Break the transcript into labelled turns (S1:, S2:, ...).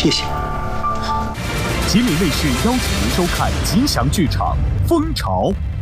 S1: 谢谢。
S2: 吉林卫视邀请您收看吉祥剧场《蜂巢》。